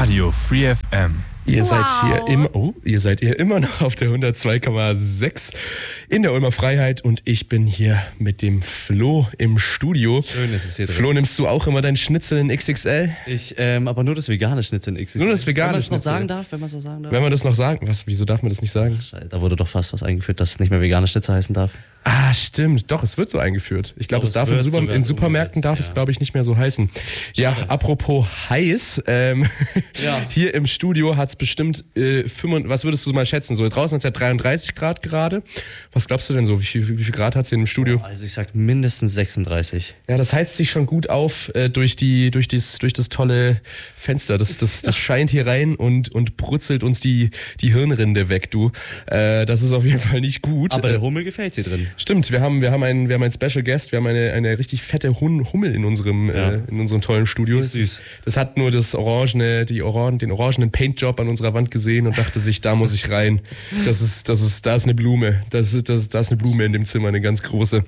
Radio Free FM. Ihr seid hier immer noch auf der 102,6 in der Ulmer Freiheit und ich bin hier mit dem Flo im Studio. Schön, dass es hier drin. Flo, nimmst du auch immer dein Schnitzel in XXL? Aber nur das vegane Schnitzel in XXL. Nur das vegane Wenn man es noch Schnitzel. sagen darf, wenn man es noch sagen darf. Wenn man das noch sagen, wieso darf man das nicht sagen? Scheiße, da wurde doch fast was eingeführt, dass es nicht mehr vegane Schnitzel heißen darf. Ah, stimmt. Doch, es wird so eingeführt. Ich glaube, Oh, es darf es wird sogar in Supermärkten umgesetzt, darf es, ja. glaube ich, nicht mehr so heißen. Ja, apropos heiß, hier im Studio hat es bestimmt was würdest du mal schätzen? So draußen hat es ja 33 Grad gerade. Was glaubst du denn so? Wie viel Grad hat es hier im Studio? Also ich sag mindestens 36. Ja, das heizt sich schon gut auf durch das tolle Fenster. Das scheint hier rein und brutzelt uns die Hirnrinde weg, du. Das ist auf jeden Fall nicht gut. Aber der Hummel gefällt hier drin. Stimmt, wir haben einen Special Guest, wir haben eine richtig fette Hummel in unserem tollen Studio. Die ist süß. Das hat nur den orangenen Paintjob an unserer Wand gesehen und dachte sich, da muss ich rein. Da ist eine Blume. Da ist eine Blume in dem Zimmer, eine ganz große.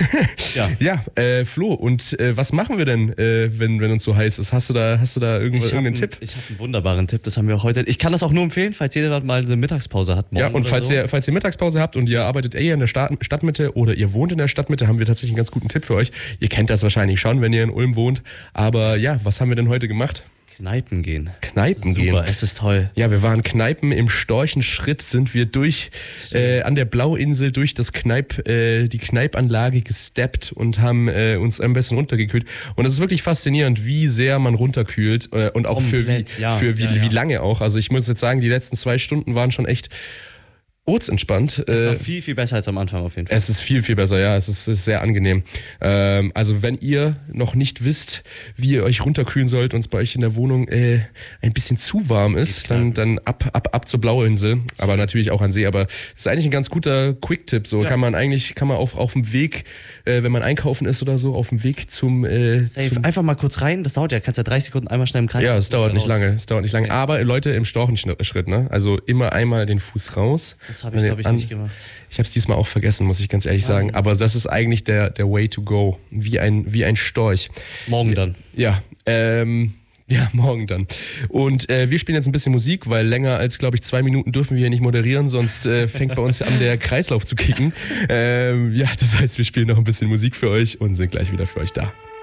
Ja, Flo, und was machen wir denn, wenn uns so heiß ist? Hast du da irgendeinen Tipp? Ich habe einen wunderbaren Tipp, das haben wir auch heute. Ich kann das auch nur empfehlen, falls jeder mal eine Mittagspause hat. Ja, und falls so. ihr Mittagspause habt und ihr arbeitet hier in der Stadtmitte oder ihr wohnt in der Stadtmitte, haben wir tatsächlich einen ganz guten Tipp für euch. Ihr kennt das wahrscheinlich schon, wenn ihr in Ulm wohnt. Aber ja, was haben wir denn heute gemacht? Kneipen gehen. Super, es ist toll. Ja, wir waren Kneipen im Storchenschritt, sind wir an der Blauinsel durch die Kneipanlage gesteppt und haben uns ein bisschen runtergekühlt. Und es ist wirklich faszinierend, wie sehr man runterkühlt und auch wie lange auch. Also ich muss jetzt sagen, die letzten 2 Stunden waren schon echt ortsentspannt. Es war viel, viel besser als am Anfang auf jeden Fall. Es ist viel, viel besser, ja. Es ist sehr angenehm. Also wenn ihr noch nicht wisst, wie ihr euch runterkühlen sollt und es bei euch in der Wohnung ein bisschen zu warm ist, dann ab zur Blauinsel. Aber natürlich auch an See. Aber das ist eigentlich ein ganz guter Quick-Tipp. So kann man auf dem Weg, wenn man einkaufen ist oder so, auf dem Weg zum einfach mal kurz rein. Das dauert ja, kannst ja 30 Sekunden einmal schnell im Kreis. Ja, es dauert nicht lange. Okay. Aber Leute, im Storchenschritt, ne? Also immer einmal den Fuß raus. Das habe ich, glaube ich, nicht gemacht. Ich habe es diesmal auch vergessen, muss ich ganz ehrlich sagen. Aber das ist eigentlich der Way to go. Wie ein Storch. Morgen dann. Ja, morgen dann. Und wir spielen jetzt ein bisschen Musik, weil länger als, glaube ich, 2 Minuten dürfen wir hier nicht moderieren, sonst fängt bei uns an, der Kreislauf zu kicken. Das heißt, wir spielen noch ein bisschen Musik für euch und sind gleich wieder für euch da.